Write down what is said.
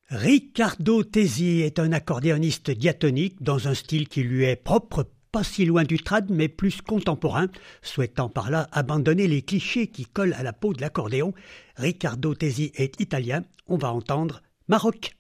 Riccardo Tesi est un accordéoniste diatonique dans un style qui lui est propre, pas si loin du trad mais plus contemporain, souhaitant par là abandonner les clichés qui collent à la peau de l'accordéon. Riccardo Tesi est italien, on va entendre Maroc.